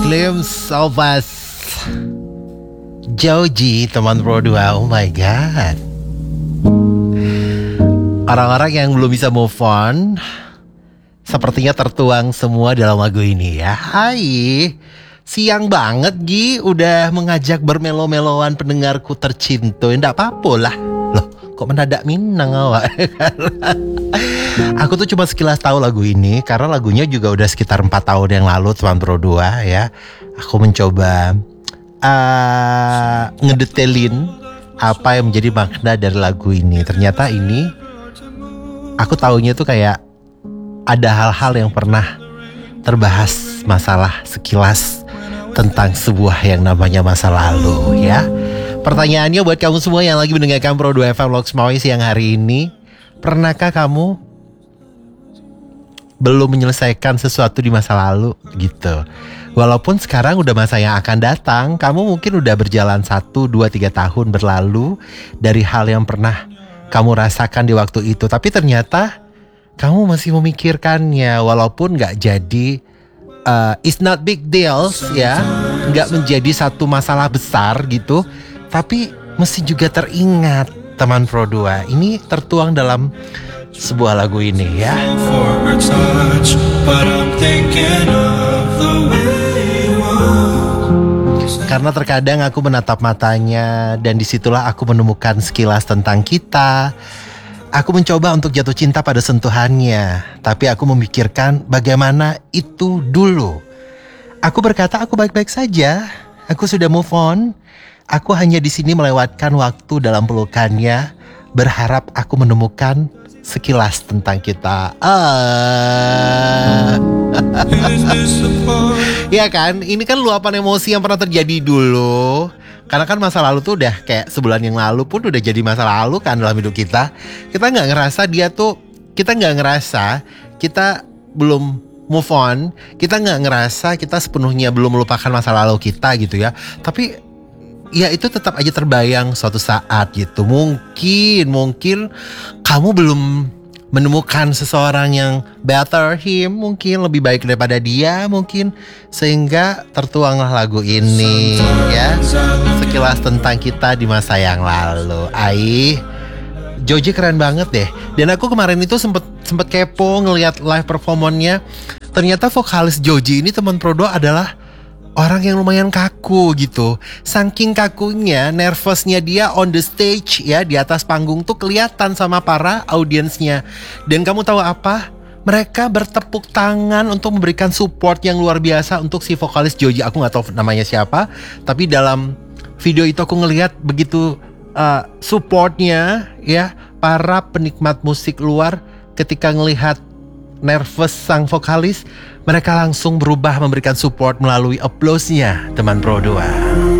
Glimpse of Us, Joji, teman Pro 2. Oh my god. Orang-orang yang belum bisa move on sepertinya tertuang semua dalam lagu ini ya. Hai, siang banget Gi, udah mengajak bermelo-meloan pendengarku tercinta. Nggak apa-apa lah. Loh, kok mendadak minang awak? Aku tuh cuma sekilas tahu lagu ini karena lagunya juga udah sekitar 4 tahun yang lalu, teman Pro 2 ya. Aku mencoba ngedetailin apa yang menjadi makna dari lagu ini. Ternyata ini aku taunya tuh kayak ada hal-hal yang pernah terbahas, masalah sekilas tentang sebuah yang namanya masa lalu ya. Pertanyaannya buat kamu semua yang lagi mendengarkan Pro 2 FM Logs Maui siang hari ini, pernahkah kamu belum menyelesaikan sesuatu di masa lalu gitu? Walaupun sekarang udah masa yang akan datang, kamu mungkin udah berjalan 1, 2, 3 tahun berlalu dari hal yang pernah kamu rasakan di waktu itu, tapi ternyata kamu masih memikirkannya walaupun gak jadi it's not big deals ya, gak menjadi satu masalah besar gitu, tapi mesti juga teringat, teman Pro 2. Ini tertuang dalam sebuah lagu ini ya. Karena terkadang aku menatap matanya dan disitulah aku menemukan sekilas tentang kita. Aku mencoba untuk jatuh cinta pada sentuhannya, tapi aku memikirkan bagaimana itu dulu. Aku berkata aku baik-baik saja, aku sudah move on. Aku hanya di sini melewatkan waktu dalam pelukannya, berharap aku menemukan sekilas tentang kita. Ya kan, ini kan luapan emosi yang pernah terjadi dulu. Karena kan masa lalu tuh udah kayak sebulan yang lalu pun udah jadi masa lalu kan dalam hidup kita. Kita gak ngerasa kita gak ngerasa kita belum move on. Kita gak ngerasa kita sepenuhnya belum melupakan masa lalu kita gitu ya. Tapi ya itu tetap aja terbayang suatu saat gitu. Mungkin kamu belum menemukan seseorang yang better him, mungkin lebih baik daripada dia, mungkin sehingga tertuanglah lagu ini ya, sekilas tentang kita di masa yang lalu. Joji keren banget deh. Dan aku kemarin itu sempet kepo ngelihat live performance-nya. Ternyata vokalis Joji ini, teman Pro 2, adalah orang yang lumayan kaku gitu. Saking kakunya, nervousnya dia on the stage ya, di atas panggung tuh kelihatan sama para audiensnya. Dan kamu tahu apa? Mereka bertepuk tangan untuk memberikan support yang luar biasa untuk si vokalis Joji. Aku gak tahu namanya siapa, tapi dalam video itu aku ngelihat begitu supportnya ya, para penikmat musik luar ketika ngelihat nervous sang vokalis, mereka langsung berubah memberikan support melalui applause-nya, teman Pro 2.